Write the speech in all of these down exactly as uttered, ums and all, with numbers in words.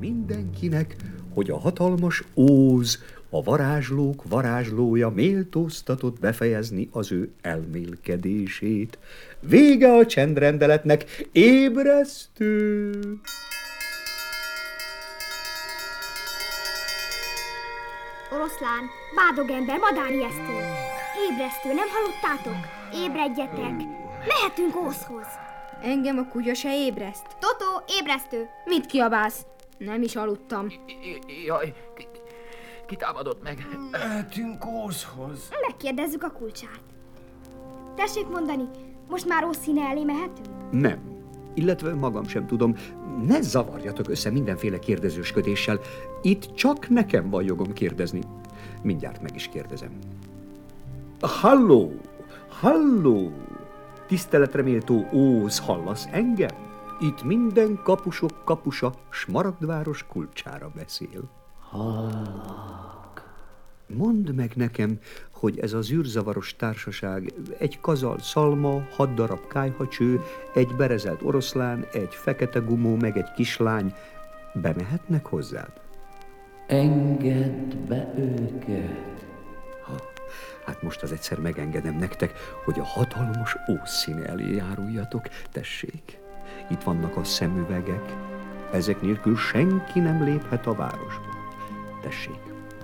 mindenkinek, hogy a hatalmas Óz, a varázslók varázslója méltóztatott befejezni az ő elmélkedését. Vége a csendrendeletnek, ébresztő! Oroszlán, bádogender, madárijesztő. Ébresztő, nem hallottátok? Ébredjetek! Mehetünk Ózhoz! Engem a kutya se ébreszt. Totó, ébresztő! Mit kiabálsz? Nem is aludtam. Jaj, ki támadott meg? Mehetünk Ózhoz. Megkérdezzük a kulcsát. Tessék mondani, most már Óz színe elé mehetünk? Nem, illetve magam sem tudom. Ne zavarjatok össze mindenféle kérdezősködéssel. Itt csak nekem van jogom kérdezni. Mindjárt meg is kérdezem. Halló! Halló! Tiszteletre méltó Óz, hallasz engem? Itt minden kapusok kapusa Smaragdváros kulcsára beszél. Hallak. Mondd meg nekem, hogy ez az űrzavaros társaság egy kazal szalma, hat darab kályhacső, egy berezelt oroszlán, egy fekete gumó, meg egy kislány bemehetnek hozzád? Engedd be őket. Ha, hát most az egyszer megengedem nektek, hogy a hatalmas Óz színe elé járuljatok. Tessék, itt vannak a szemüvegek. Ezek nélkül senki nem léphet a városba. Tessék.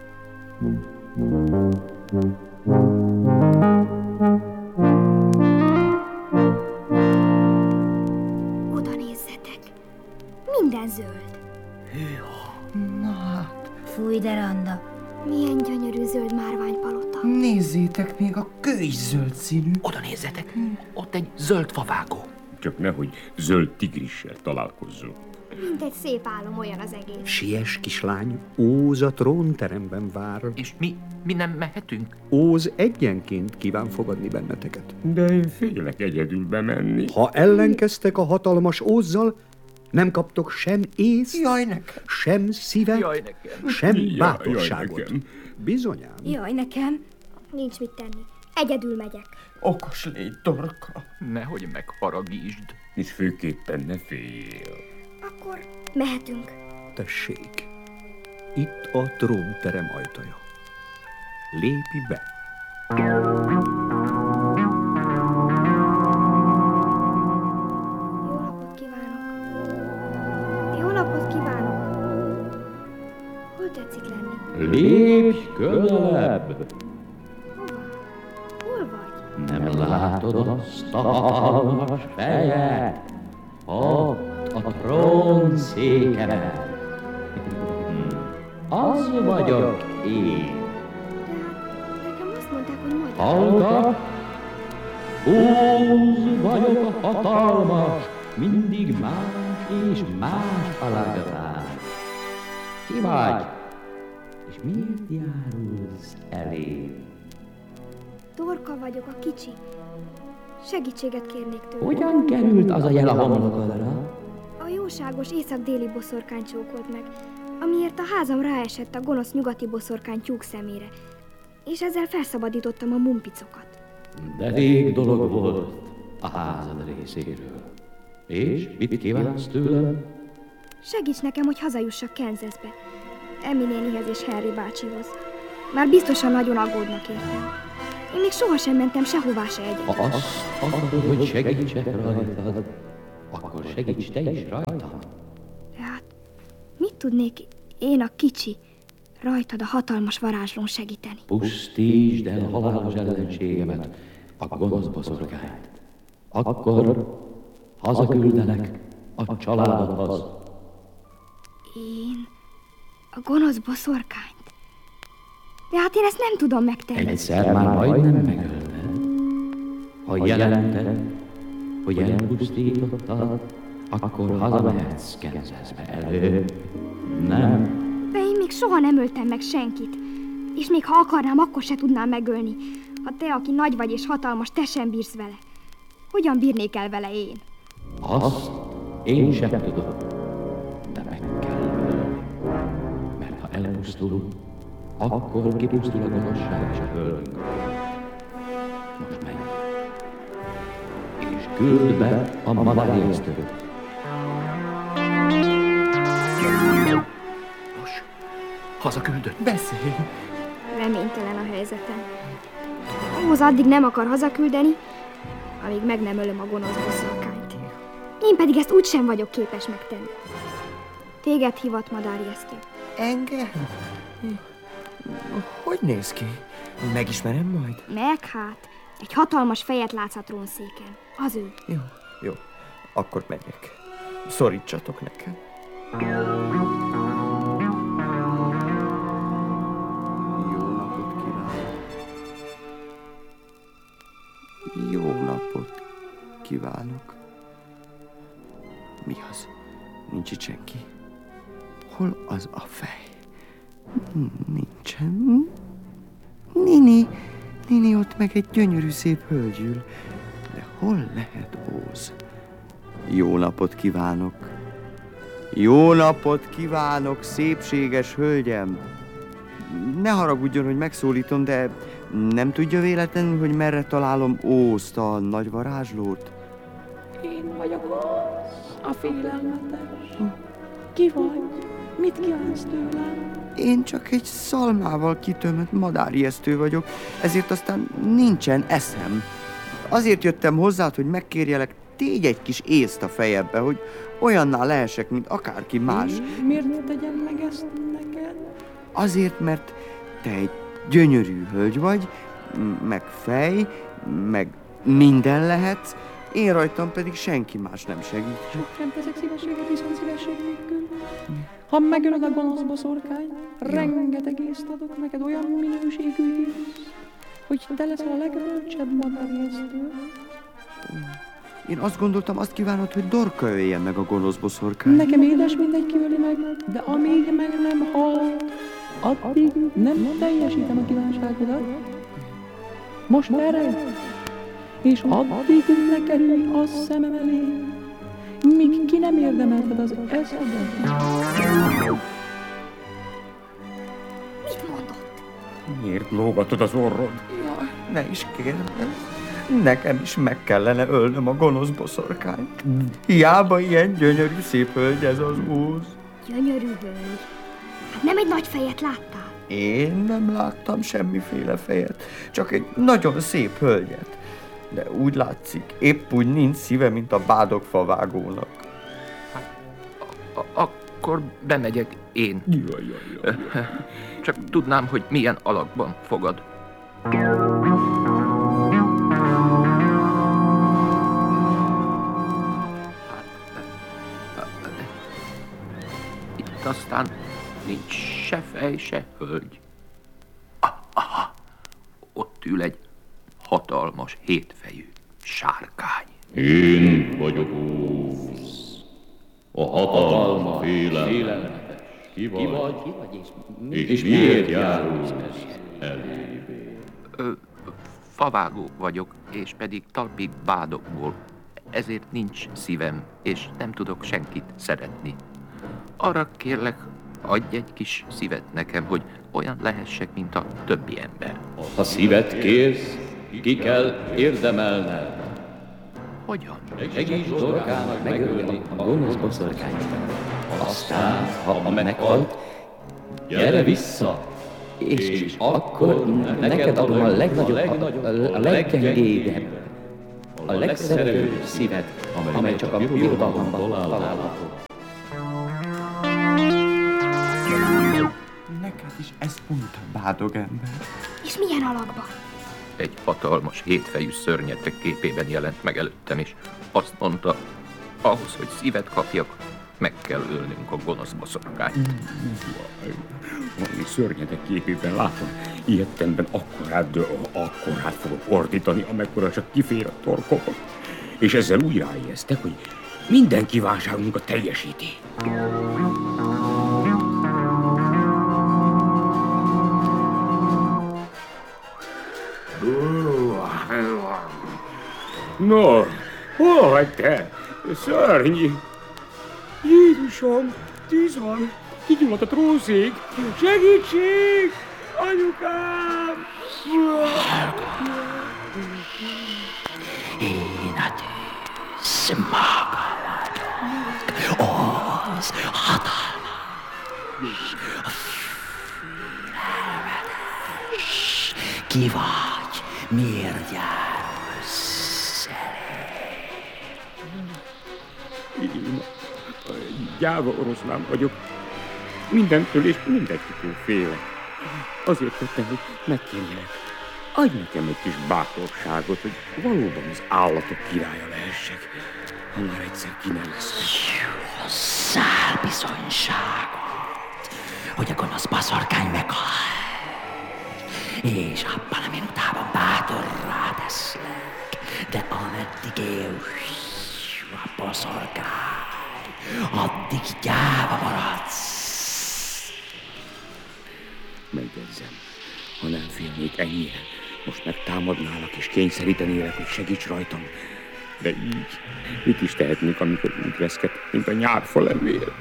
Oda nézzetek! Minden zöld. Na hát, Fúj de randa. Milyen gyönyörű zöld márványpalota. nézzétek, még a kő is zöld színű. Oda nézzetek, ott egy zöld favágó. Csak nehogy zöld tigrissel találkozzunk. Mint egy szép álom, olyan az egész. Siess, kislány, Óz a trónteremben vár. És mi, mi nem mehetünk? Óz egyenként kíván fogadni benneteket. De én félek egyedül bemenni. Ha ellenkeztek a hatalmas Ózzal, nem kaptok sem észt, Jaj, nekem. sem szívet, Jaj, nekem. sem Jaj, bátorságot. jaj, nekem. Bizonyám. Jaj, nekem. Nincs mit tenni. Egyedül megyek. Okos légy, Dorka. Nehogy megharagítsd. És főképpen ne féljél. Akkor mehetünk. Tessék, itt a trónterem ajtaja. Lépj be! Jó napot kívánok. Jó napot kívánok. Hol tetszik lenni? Lépj közelebb! Hova? Hol vagy? Nem látod azt a hatalmas fejet? Ott a trón székemen. Az vagyok én. De hát nekem azt mondták, hogy majd... Hallgat? Óz vagyok a hatalmas, mindig más és más alakván. Ki vagy? És miért járulsz elém? Dorka vagyok, a kicsi. Segítséget kérnék tőle. Hogyan került az a jel a homlokodra? A jóságos észak-déli boszorkány csókolt meg, amiért a házam ráesett a gonosz nyugati boszorkány tyúk szemére, és ezzel felszabadítottam a mumpicokat. De rég dolog volt a házad részéről. És mit kívánsz tőlem? Segíts nekem, hogy hazajussak Kansasbe, Emmy nénihez és Henry bácsihoz. Már biztosan nagyon aggódnak értem. Én még sohasem mentem sehová se egyedül. Ha azt akarod, hogy segítsek rajtad, akkor segíts te is rajtam. Hát, mit tudnék én, a kicsi, rajtad a hatalmas varázslón segíteni? Pusztítsd el halálos ellenségemet, a gonosz boszorkányt. Akkor hazaküldenek a családodhoz. Én? A gonosz boszorkányt? De hát én ezt nem tudom megtenni. Egyszer már majdnem megölted. Ha jelented, hogy elpusztítottad, akkor hazamehetsz Kansasbe előbb. Nem. De én még soha nem öltem meg senkit. És még ha akarnám, akkor se tudnám megölni. Ha te, aki nagy vagy és hatalmas, te sem bírsz vele. Hogyan bírnék el vele én? Azt én sem tudom, de meg kell ölni. Mert ha elpusztulunk, akkor kipusztul a gonoszság és a földünkről. Most menj. És küld be a madárjesztőt. Hazaküldött? Beszélj! Reménytelen a helyzetem. Óz addig nem akar hazaküldeni, amíg meg nem ölöm a gonosz boszorkányt. Én pedig ezt úgysem vagyok képes megtenni. Téged hívott madárjesztő. Engem? Hogy néz ki? Megismerem majd? Meg hát, egy hatalmas fejet látsz a trónszéken. Az ő. Jó, jó. Akkor megyek. Szorítsatok nekem. Jó napot kívánok. Jó napot kívánok. Mi az? Nincs itt senki. Hol az a fej? Nincsen. Nini, Nini, ott meg egy gyönyörű szép hölgy ül. De hol lehet Óz? Jó napot kívánok. Jó napot kívánok, szépséges hölgyem. Ne haragudjon, hogy megszólítom, de nem tudja véletlenül, hogy merre találom Ózt, a nagy varázslót? Én vagyok az, a félelmetes. Ki vagy? Mit kívánsz tőlem? Én csak egy szalmával kitömött madárijesztő vagyok, ezért aztán nincsen eszem. Azért jöttem hozzád, hogy megkérjelek, tégy egy kis észt a fejembe, hogy olyanná lehessek, mint akárki más. Én miért tegyem meg ezt neked? Azért, mert te egy gyönyörű hölgy vagy, meg fej, meg minden lehetsz, én rajtam pedig senki más nem segít. Sosem teszek szívességet, viszont szívesség nélkül. Ha megölöd a gonosz boszorkányt, rengeteg észt adok neked, olyan minőségű ész, hogy te leszel a legbölcsebb madárjesztő. Én azt gondoltam, azt kívánod, hogy Dorka öljen meg a gonosz boszorkány. Nekem édes mindegy kiöli meg, de amíg meg nem hal, addig nem teljesítem a kívánságodat. Most eredj, és addig ne kerülj a szemem elé, míg ki nem érdemelted az eszedet. Mit mondott? Miért lógatod az orrod? Ja, ne is kérem. Nekem is meg kellene ölnöm a gonosz boszorkányt. Hiába ilyen gyönyörű szép hölgy ez az Óz. Gyönyörű hölgy. Hát nem egy nagy fejet láttál? Én nem láttam semmiféle fejet, csak egy nagyon szép hölgyet. De úgy látszik, épp úgy nincs szíve, mint a bádogfavágónak. A- akkor bemegyek én. Jaj, jaj, jaj, jaj. Csak tudnám, hogy milyen alakban fogad. Itt aztán nincs se fej, se hölgy. Ah, aha, ott ül egy hatalmas, hétfejű sárkány. Én vagyok Óz, a hatalma félelmetes. Ki vagy? Ki vagy és, és miért járulsz elébe? Ö, favágó vagyok, és pedig talpig bádokból. Ezért nincs szívem, és nem tudok senkit szeretni. Arra kérlek, adj egy kis szívet nekem, hogy olyan lehessek, mint a többi ember. Ha szívet kérsz, ki kell érdemelned. Hogyan? Segíts Dorkának megölni a gonosz boszorkányt. Aztán, ha meghalt, gyere vissza, és, és akkor neked adom a legnagyobb, a, a, a leggyengédebb, a legszerelőbb szívet, amely csak a birodalomban található. Neked is ezt mondta, bádog ember. És milyen alakban? Egy hatalmas, hétfejű szörnyetek képében jelent meg előttem, és azt mondta, ahhoz, hogy szívet kapjak, meg kell ölnünk a gonosz boszorkányt. Valami szörnyetek képében látom, ilyetemben akkorát, akkorát fogok ordítani, amekkora csak kifér a torkomon. És ezzel úgy ráijesztek, hogy minden kívánságunkat teljesíti. No, hol vagy te? Szörny! Jézusom, tűz van! Kigyulladt a trónszék! Segítség! Anyukám! Én a tűz magadnak, az hatalmas. Ki vagy? Miért jársz elé? Én gyáva oroszlán vagyok. Mindentől és mindenkitől félek. Azért tettem, hogy megkérjelek. Adj nekem egy kis bátorságot, hogy valóban az állatok királya lehessek, ha már egyszer kineveztek. Hozzál bizonyságot, hogy a gonosz baszorkány meghal. És abban a minutában bátorrá teszlek, de ameddig élsz a baszorkány, addig gyáva maradsz. Megjegyzem, ha nem félnék ennyire, most megtámadnálak és kényszerítenélek, hogy segíts rajtam. De így, mit is tehetnék, amikor úgy veszket, mint a nyárfa levél?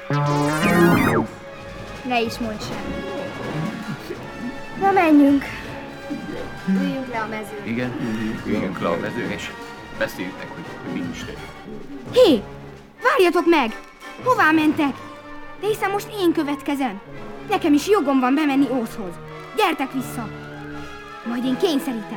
Ne is mondj semmit. Na menjünk. Üljünk le a mezőn. Igen, üljünk le a mezőn, és beszéljük meg, hogy mi is tegyünk. Hé, várjatok meg! Hová mentek? De hiszen most én következem. Nekem is jogom van bemenni Ózhoz. Gyertek vissza! Majd én kényszerítem.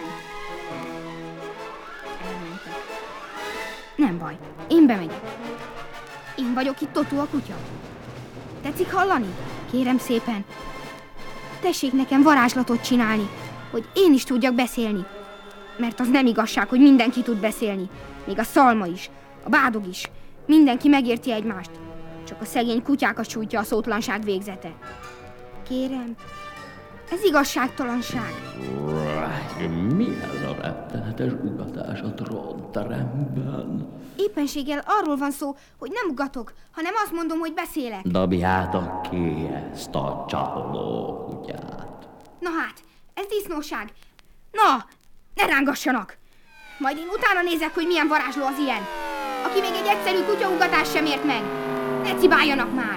Elmentek. Nem baj, én bemegyek. Én vagyok itt Totó a kutya. Tetszik hallani? Kérem szépen. Tessék nekem varázslatot csinálni, hogy én is tudjak beszélni. Mert az nem igazság, hogy mindenki tud beszélni. Még a szalma is, a bádog is. Mindenki megérti egymást. Csak a szegény kutyákat sújtja a szótlanság végzete. Kérem, ez igazságtalanság. Mi ez a rettenetes ugatás a trónteremben? Éppenséggel arról van szó, hogy nem ugatok, hanem azt mondom, hogy beszélek. Dobjátok ki ezt a csapoló kutyát. Na hát, ez disznóság. Na, ne rángassanak! Majd én utána nézek, hogy milyen varázsló az ilyen. Aki még egy egyszerű kutyaugatást sem ért meg. Ne cibáljanak már!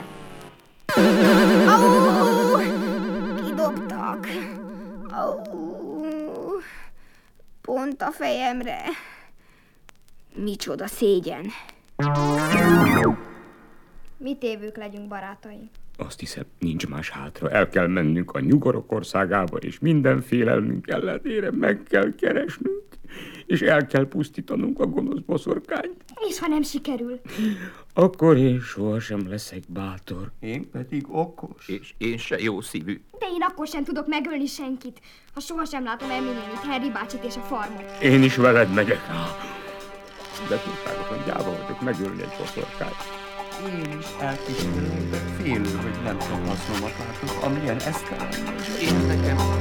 Au! Kidobtak. Au! Pont a fejemre. Micsoda szégyen. Mi tévők legyünk, barátaim. Azt hiszem, nincs más hátra. El kell mennünk a nyugarok országába, és minden félelmünk ellenére meg kell keresnünk, és el kell pusztítanunk a gonosz boszorkányt. És ha nem sikerül? Akkor én sohasem leszek bátor. Én pedig okos. És én se jó szívű. De én akkor sem tudok megölni senkit, ha sohasem látom Eminénit, Harry bácsit és a farmot. Én is veled megyek. De túlságosan gyáva vagyok megölni egy boszorkányt. Én is elkísérlek, de félő, hogy nem sok hasznomat látok, amilyen esztelen. Én nekem